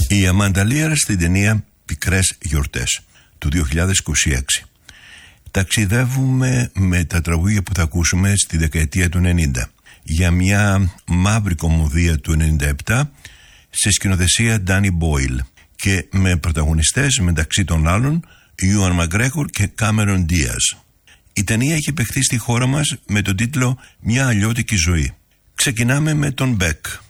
Η Αμάντα Λίαρ στην ταινία Πικρές Γιορτές του 2026. Ταξιδεύουμε με τα τραγούδια που θα ακούσουμε στη δεκαετία του 90 για μια μαύρη κομμωδία του 97 σε σκηνοθεσία Danny Boyle και με πρωταγωνιστές μεταξύ των άλλων Ewan McGregor και Cameron Diaz. Η ταινία έχει παιχθεί στη χώρα μας με τον τίτλο «Μια αλλιώτικη ζωή». Ξεκινάμε με τον Beck.